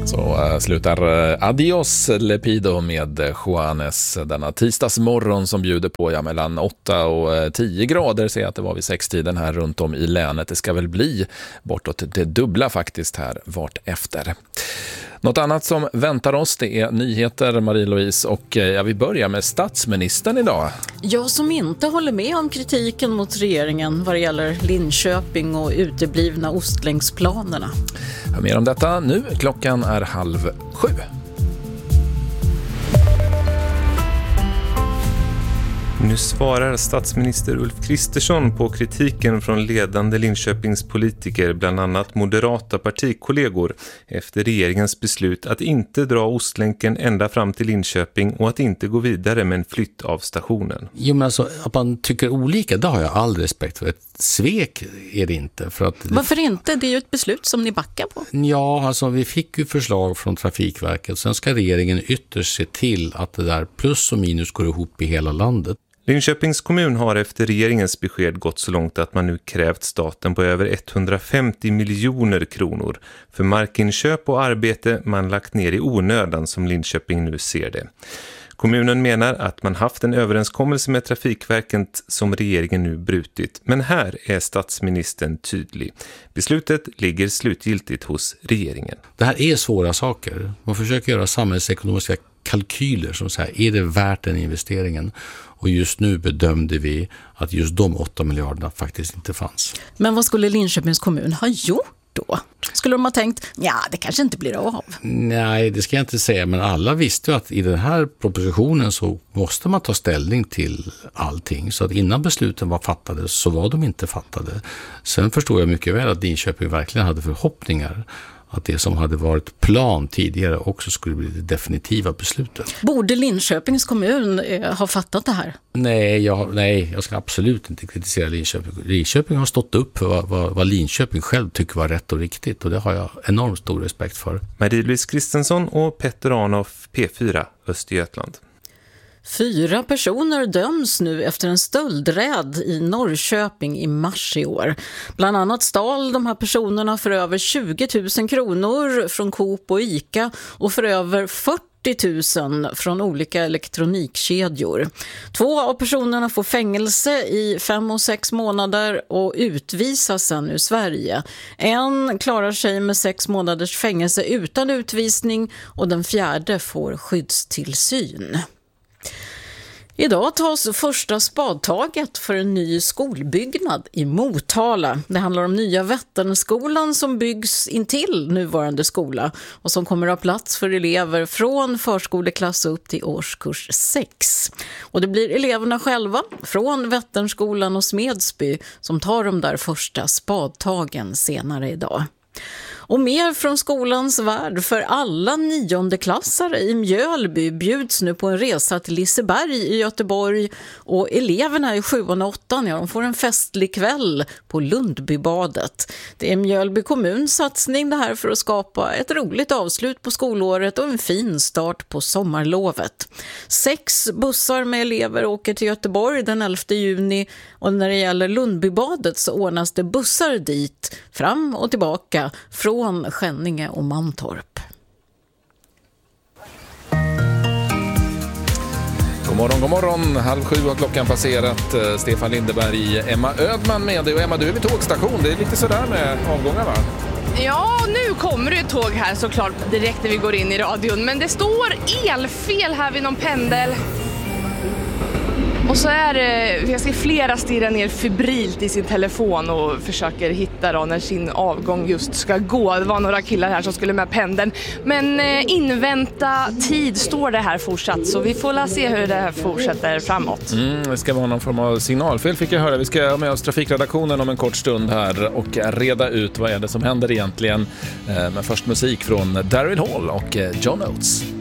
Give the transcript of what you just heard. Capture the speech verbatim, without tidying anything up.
Så äh, slutar äh, Adios Lepido med Juanes denna tisdagsmorgon som bjuder på ja, mellan åtta och tio grader. Ser att det var vid sextiden här runt om i länet. Det ska väl bli bortåt det dubbla faktiskt här vart efter. Något annat som väntar oss, det är nyheter, Marie-Louise, och ja, vi börjar med statsministern idag. Jag som inte håller med om kritiken mot regeringen vad det gäller Linköping och uteblivna Ostlänksplanerna. Hör mer om detta nu, klockan är halv sju. Nu svarar statsminister Ulf Kristersson på kritiken från ledande Linköpings politiker, bland annat moderata partikollegor, efter regeringens beslut att inte dra Ostlänken ända fram till Linköping och att inte gå vidare med en flytt av stationen. Jo, men alltså, att man tycker olika, det har jag all respekt för. Ett svek är det inte. För att Varför inte? Det är ju ett beslut som ni backar på. Ja, alltså vi fick ju förslag från Trafikverket. Sen ska regeringen ytterst se till att det där plus och minus går ihop i hela landet. Linköpings kommun har efter regeringens besked gått så långt att man nu krävt staten på över etthundrafemtio miljoner kronor för markinköp och arbete man lagt ner i onödan som Linköping nu ser det. Kommunen menar att man haft en överenskommelse med Trafikverket som regeringen nu brutit. Men här är statsministern tydlig. Beslutet ligger slutgiltigt hos regeringen. Det här är svåra saker. Man försöker göra samhällsekonomiska kalkyler som säger, är det värt den investeringen? Och just nu bedömde vi att just de åtta miljarderna faktiskt inte fanns. Men vad skulle Linköpings kommun ha gjort då? Skulle de ha tänkt, ja det kanske inte blir av? Nej, det ska jag inte säga, men alla visste ju att i den här propositionen så måste man ta ställning till allting. Så att innan besluten var fattade så var de inte fattade. Sen förstår jag mycket väl att Linköping verkligen hade förhoppningar att det som hade varit plan tidigare också skulle bli det definitiva beslutet. Borde Linköpings kommun eh, ha fattat det här? Nej jag, nej, jag ska absolut inte kritisera Linköping. Linköping har stått upp för vad, vad, vad Linköping själv tycker var rätt och riktigt, och det har jag enormt stor respekt för. Marie-Louise Kristensson och Petter Arnoff, P fyra, Östergötland. Fyra personer döms nu efter en stöldräd i Norrköping i mars i år. Bland annat stal de här personerna för över tjugo tusen kronor från Coop och Ica och för över fyrtio tusen från olika elektronikkedjor. Två av personerna får fängelse i fem och sex månader och utvisas sen ur Sverige. En klarar sig med sex månaders fängelse utan utvisning och den fjärde får skyddstillsyn. Idag tas första spadtaget för en ny skolbyggnad i Motala. Det handlar om nya Vätternskolan som byggs intill nuvarande skola och som kommer att ha plats för elever från förskoleklass upp till årskurs sex. Och det blir eleverna själva från Vätternskolan och Smedsby som tar de där första spadtagen senare idag. Och mer från skolans värld för alla niondeklassare i Mjölby bjuds nu på en resa till Liseberg i Göteborg, och eleverna i sjuan och åttan, ja, de får en festlig kväll på Lundbybadet. Det är Mjölby kommuns satsning det här för att skapa ett roligt avslut på skolåret och en fin start på sommarlovet. Sex bussar med elever åker till Göteborg den elfte juni, och när det gäller Lundbybadet så ordnas det bussar dit fram och tillbaka från från Skänninge och Mantorp. God morgon, god morgon. Halv sju har klockan passerat. Stefan Lindeberg, Emma Ödman med dig. Och Emma, du är vid tågstation. Det är lite sådär med avgångar, va? Ja, nu kommer det ett tåg här såklart direkt när vi går in i radion. Men det står elfel här vid någon pendel. Och så är det, jag ser flera stirra ner febrilt i sin telefon och försöker hitta då när sin avgång just ska gå. Det var några killar här som skulle med pendeln. Men eh, invänta tid står det här fortsatt, så vi får se hur det här fortsätter framåt. Mm, det ska vara någon form av signalfel fick jag höra. Vi ska ha med oss trafikredaktionen om en kort stund här och reda ut vad är det som händer egentligen. Eh, men först musik från Daryl Hall och John Oates.